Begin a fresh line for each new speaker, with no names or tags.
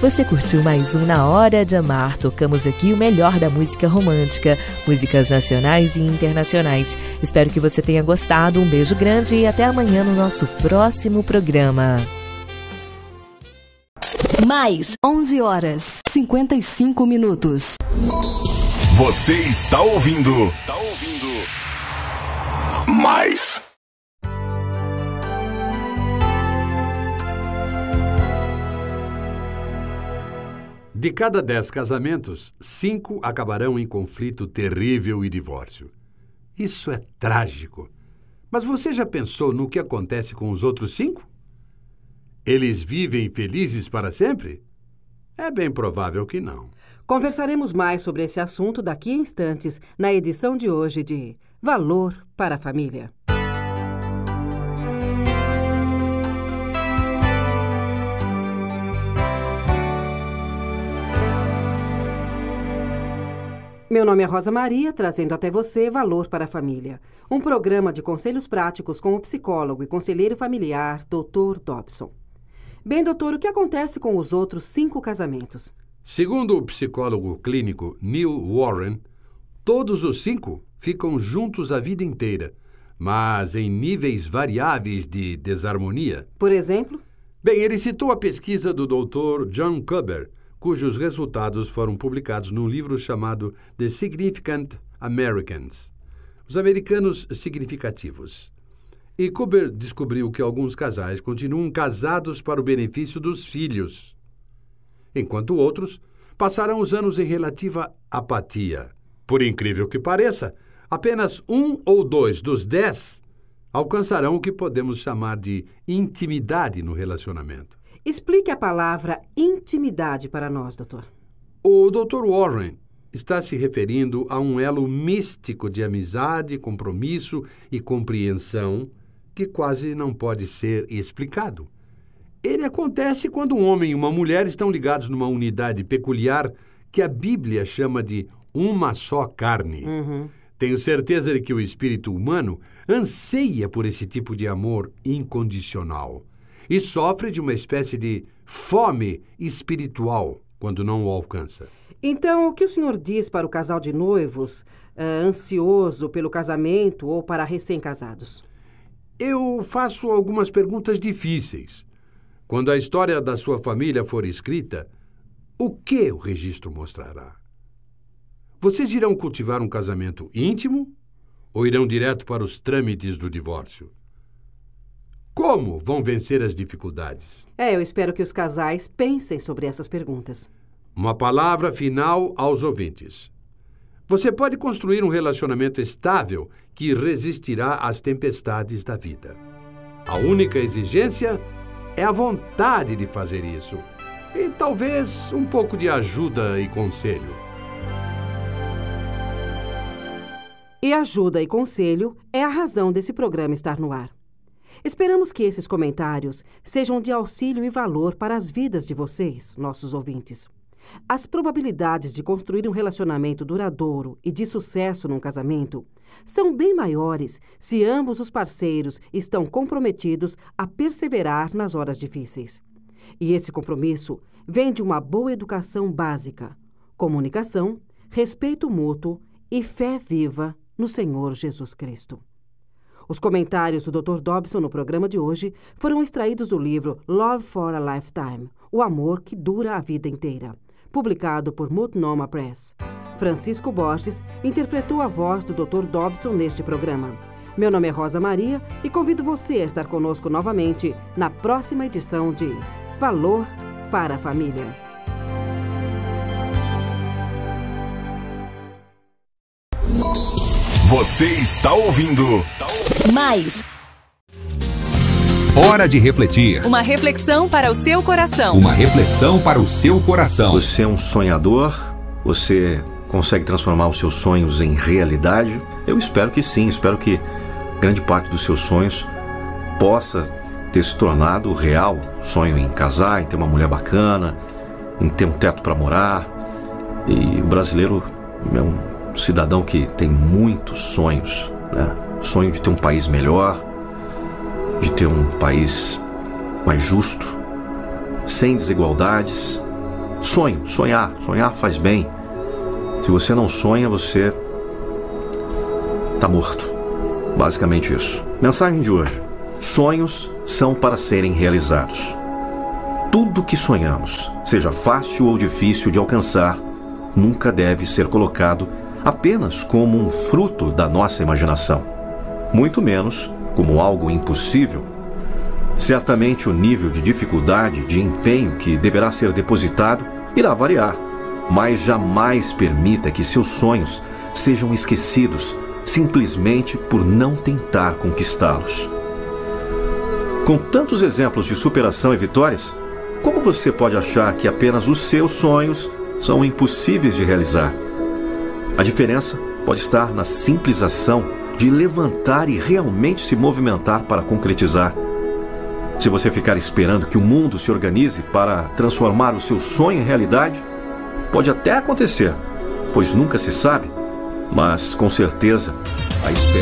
Você curtiu mais um Na Hora de Amar. Tocamos aqui o melhor da música romântica, músicas nacionais e internacionais. Espero que você tenha gostado. Um beijo grande e até amanhã no nosso próximo programa.
Mais 11 horas 55 minutos.
Você está ouvindo Mais.
De cada 10 casamentos, 5 acabarão em conflito terrível e divórcio. Isso é trágico. Mas você já pensou no que acontece com os outros 5? Eles vivem felizes para sempre? É bem provável que não.
Conversaremos mais sobre esse assunto daqui a instantes, na edição de hoje de Valor para a Família. Meu nome é Rosa Maria, trazendo até você Valor para a Família, um programa de conselhos práticos com o psicólogo e conselheiro familiar, Dr. Dobson. Bem, doutor, o que acontece com os outros 5 casamentos?
Segundo o psicólogo clínico Neil Warren, todos os 5 ficam juntos a vida inteira, mas em níveis variáveis de desarmonia.
Por exemplo?
Bem, ele citou a pesquisa do Dr. John Kober, cujos resultados foram publicados num livro chamado The Significant Americans, Os Americanos Significativos. E Kober descobriu que alguns casais continuam casados para o benefício dos filhos, enquanto outros passaram os anos em relativa apatia. Por incrível que pareça, apenas 1 ou 2 dos 10 alcançarão o que podemos chamar de intimidade no relacionamento.
Explique a palavra intimidade para nós, doutor.
O Dr. Warren está se referindo a um elo místico de amizade, compromisso e compreensão que quase não pode ser explicado. Ele acontece quando um homem e uma mulher estão ligados numa unidade peculiar que a Bíblia chama de uma só carne. Tenho certeza de que o espírito humano anseia por esse tipo de amor incondicional e sofre de uma espécie de fome espiritual quando não o alcança.
Então, o que o senhor diz para o casal de noivos, ansioso pelo casamento ou para recém-casados?
Eu faço algumas perguntas difíceis. Quando a história da sua família for escrita, o que o registro mostrará? Vocês irão cultivar um casamento íntimo ou irão direto para os trâmites do divórcio? Como vão vencer as dificuldades?
Eu espero que os casais pensem sobre essas perguntas.
Uma palavra final aos ouvintes. Você pode construir um relacionamento estável que resistirá às tempestades da vida. A única exigência é a vontade de fazer isso e talvez um pouco de ajuda e conselho.
E ajuda e conselho é a razão desse programa estar no ar. Esperamos que esses comentários sejam de auxílio e valor para as vidas de vocês, nossos ouvintes. As probabilidades de construir um relacionamento duradouro e de sucesso num casamento são bem maiores se ambos os parceiros estão comprometidos a perseverar nas horas difíceis. E esse compromisso vem de uma boa educação básica, comunicação, respeito mútuo e fé viva no Senhor Jesus Cristo. Os comentários do Dr. Dobson no programa de hoje foram extraídos do livro Love for a Lifetime, O Amor que Dura a Vida Inteira, publicado por Multnomah Press. Francisco Borges interpretou a voz do Dr. Dobson neste programa. Meu nome é Rosa Maria e convido você a estar conosco novamente na próxima edição de Valor para a Família.
Você está ouvindo
Mais.
Hora de refletir.
Uma reflexão para o seu coração.
Uma reflexão para o seu coração.
Você é um sonhador? Você consegue transformar os seus sonhos em realidade? Eu espero que sim. Espero que grande parte dos seus sonhos possa ter se tornado real. Sonho em casar, em ter uma mulher bacana, em ter um teto para morar. E o brasileiro é um cidadão que tem muitos sonhos, né? Sonho de ter um país melhor, de ter um país mais justo, sem desigualdades, Sonhar faz bem. Se você não sonha, você está morto. Basicamente isso. Mensagem de hoje: sonhos são para serem realizados. Tudo que sonhamos, seja fácil ou difícil de alcançar, nunca deve ser colocado apenas como um fruto da nossa imaginação, muito menos como algo impossível. Certamente o nível de dificuldade, de empenho que deverá ser depositado irá variar, mas jamais permita que seus sonhos sejam esquecidos simplesmente por não tentar conquistá-los. Com tantos exemplos de superação e vitórias, como você pode achar que apenas os seus sonhos são impossíveis de realizar? A diferença pode estar na simples ação de levantar e realmente se movimentar para concretizar. Se você ficar esperando que o mundo se organize para transformar o seu sonho em realidade, pode até acontecer, pois nunca se sabe, mas com certeza a espera